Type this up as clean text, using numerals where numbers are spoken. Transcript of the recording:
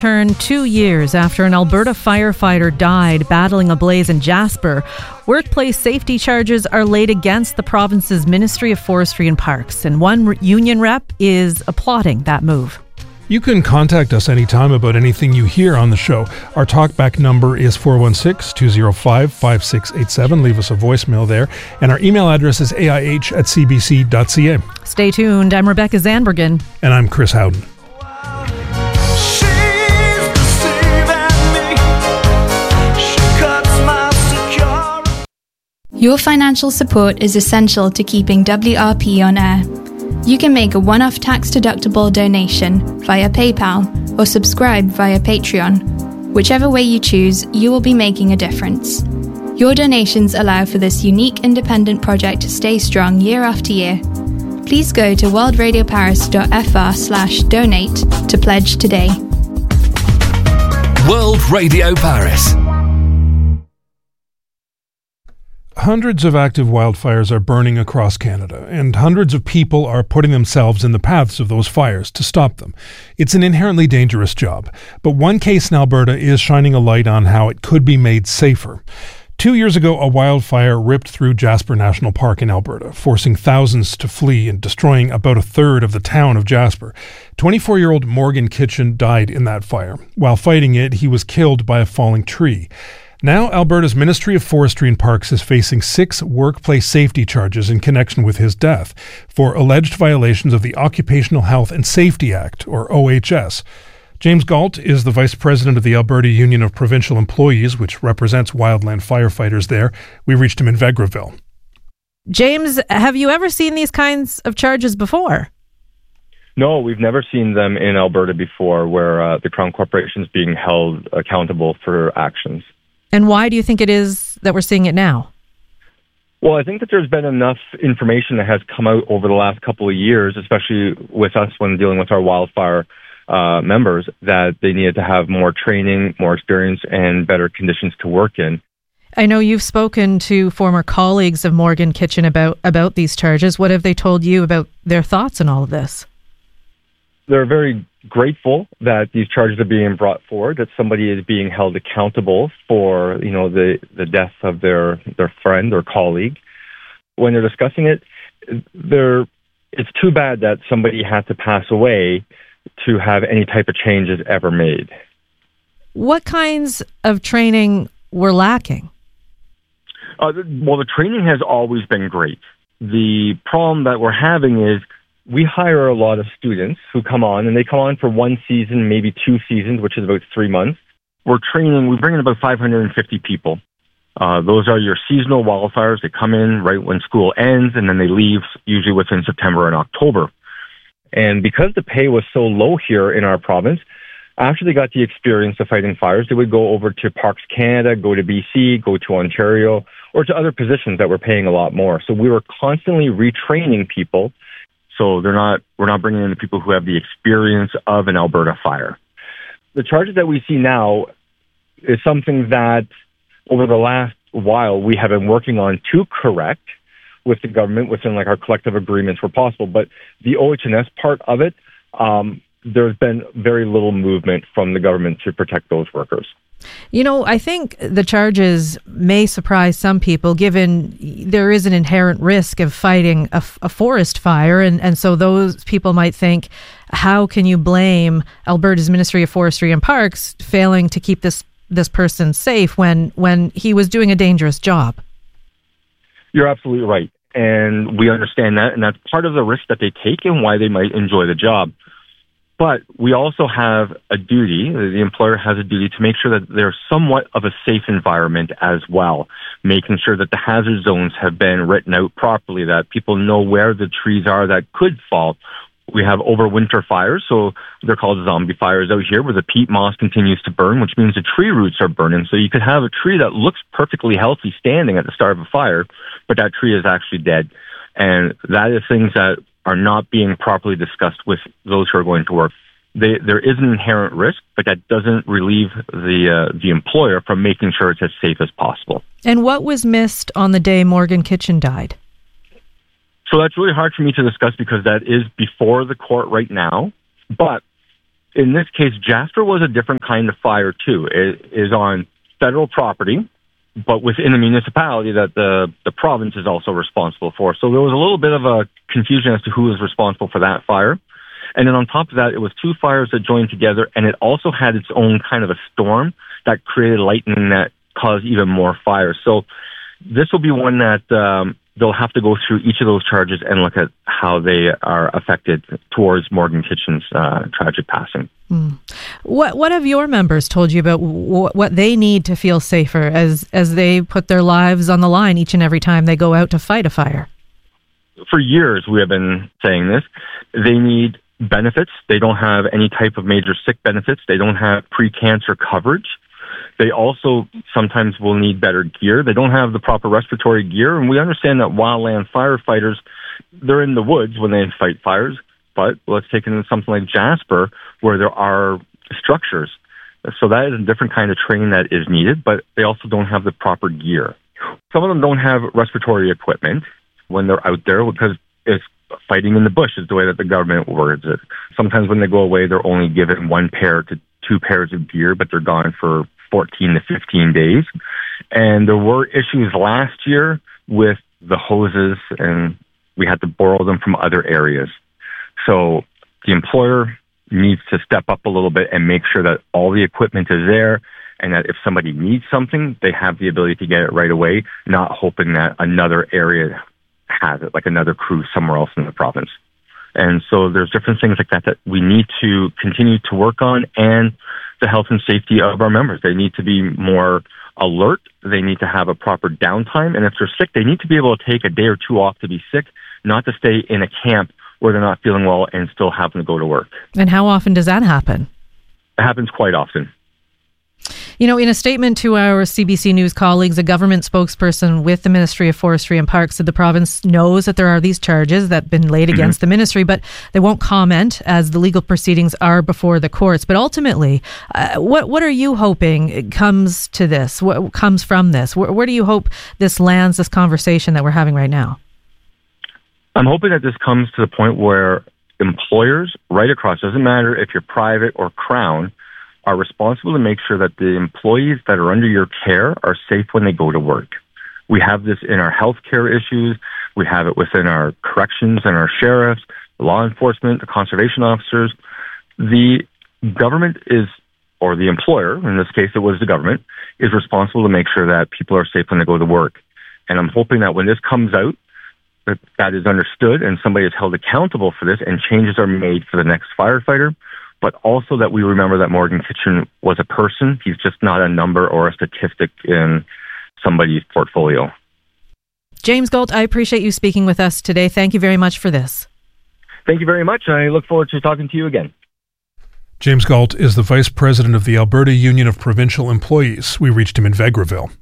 Turned 2 years after an Alberta firefighter died battling a blaze in Jasper, workplace safety charges are laid against the province's Ministry of Forestry and Parks, and one union rep is applauding that move. You can contact us anytime about anything you hear on the show. Our talkback number is 416-205-5687. Leave us a voicemail there. And our email address is aih@cbc.ca. Stay tuned. I'm Rebecca Zandbergen. And I'm Chris Howden. Your financial support is essential to keeping WRP on air. You can make a one-off tax-deductible donation via PayPal or subscribe via Patreon. Whichever way you choose, you will be making a difference. Your donations allow for this unique independent project to stay strong year after year. Please go to worldradioparis.fr/donate to pledge today. World Radio Paris. Hundreds of active wildfires are burning across Canada, and hundreds of people are putting themselves in the paths of those fires to stop them. It's an inherently dangerous job, but one case in Alberta is shining a light on how it could be made safer. 2 years ago, a wildfire ripped through Jasper National Park in Alberta, forcing thousands to flee and destroying about a third of the town of Jasper. 24-year-old Morgan Kitchen died in that fire. While fighting it, he was killed by a falling tree. Now, Alberta's Ministry of Forestry and Parks is facing 6 workplace safety charges in connection with his death for alleged violations of the Occupational Health and Safety Act, or OHS. James Galt is the Vice President of the Alberta Union of Provincial Employees, which represents wildland firefighters there. We reached him in Vegreville. James, have you ever seen these kinds of charges before? No, we've never seen them in Alberta before, where the Crown Corporation is being held accountable for actions. And why do you think it is that we're seeing it now? Well, I think that there's been enough information that has come out over the last couple of years, especially with us when dealing with our wildfire members, that they needed to have more training, more experience, and better conditions to work in. I know you've spoken to former colleagues of Morgan Kitchen about these charges. What have they told you about their thoughts on all of this? They're very grateful that these charges are being brought forward, that somebody is being held accountable for, the death of their friend or colleague. When they're discussing it, it's too bad that somebody had to pass away to have any type of changes ever made. What kinds of training were lacking? The training has always been great. The problem that we're having is we hire a lot of students who come on, and they come on for 1 season, maybe 2 seasons, which is about 3 months. We bring in about 550 people. Those are your seasonal wildfires. They come in right when school ends, and then they leave usually within September and October. And because the pay was so low here in our province, after they got the experience of fighting fires, they would go over to Parks Canada, go to BC, go to Ontario, or to other positions that were paying a lot more. So we were constantly retraining people. So we're not bringing in the people who have the experience of an Alberta fire. The charges that we see now is something that over the last while we have been working on to correct with the government within our collective agreements where possible. But the OHS part of it, there's been very little movement from the government to protect those workers. I think the charges may surprise some people, given there is an inherent risk of fighting a forest fire. And so those people might think, how can you blame Alberta's Ministry of Forestry and Parks failing to keep this person safe when he was doing a dangerous job? You're absolutely right. And we understand that. And that's part of the risk that they take and why they might enjoy the job. But we also have a duty, the employer has a duty to make sure that there's somewhat of a safe environment as well, making sure that the hazard zones have been written out properly, that people know where the trees are that could fall. We have overwinter fires, so they're called zombie fires out here, where the peat moss continues to burn, which means the tree roots are burning. So you could have a tree that looks perfectly healthy standing at the start of a fire, but that tree is actually dead. And that is things that are not being properly discussed with those who are going to work. There is an inherent risk, but that doesn't relieve the employer from making sure it's as safe as possible. And what was missed on the day Morgan Kitchen died? So that's really hard for me to discuss because that is before the court right now. But in this case, Jasper was a different kind of fire too. It is on federal property, but within a municipality that the province is also responsible for. So there was a little bit of a confusion as to who was responsible for that fire. And then on top of that, it was two fires that joined together, and it also had its own kind of a storm that created lightning that caused even more fires. So this will be one that they'll have to go through each of those charges and look at how they are affected towards Morgan Kitchen's tragic passing. What have your members told you about what they need to feel safer as they put their lives on the line each and every time they go out to fight a fire? For years, we have been saying this. They need benefits. They don't have any type of major sick benefits. They don't have pre-cancer coverage. They also sometimes will need better gear. They don't have the proper respiratory gear. And we understand that wildland firefighters, they're in the woods when they fight fires. But let's take it into something like Jasper, where there are structures. So that is a different kind of training that is needed, but they also don't have the proper gear. Some of them don't have respiratory equipment when they're out there because it's fighting in the bush is the way that the government words it. Sometimes when they go away, they're only given 1 pair to 2 pairs of gear, but they're gone for 14 to 15 days. And there were issues last year with the hoses, and we had to borrow them from other areas. So the employer needs to step up a little bit and make sure that all the equipment is there, and that if somebody needs something, they have the ability to get it right away, not hoping that another area has it, like another crew somewhere else in the province. And so there's different things like that we need to continue to work on, and the health and safety of our members. They need to be more alert. They need to have a proper downtime. And if they're sick, they need to be able to take a day or 2 off to be sick, not to stay in a camp where they're not feeling well and still having to go to work. And how often does that happen? It happens quite often. You know, in a statement to our CBC News colleagues, a government spokesperson with the Ministry of Forestry and Parks said the province knows that there are these charges that have been laid against the ministry, but they won't comment as the legal proceedings are before the courts. But ultimately, what are you hoping comes to this? What comes from this? Where do you hope this lands, this conversation that we're having right now? I'm hoping that this comes to the point where employers right across, doesn't matter if you're private or Crown, are responsible to make sure that the employees that are under your care are safe when they go to work. We have this in our healthcare issues. We have it within our corrections and our sheriffs, the law enforcement, the conservation officers. The government is, or the employer, in this case it was the government, is responsible to make sure that people are safe when they go to work. And I'm hoping that when this comes out, that is understood and somebody is held accountable for this and changes are made for the next firefighter. But also that we remember that Morgan Kitchen was a person. He's just not a number or a statistic in somebody's portfolio. James Galt, I appreciate you speaking with us today. Thank you very much for this. Thank you very much. I look forward to talking to you again. James Galt is the Vice President of the Alberta Union of Provincial Employees. We reached him in Vegreville.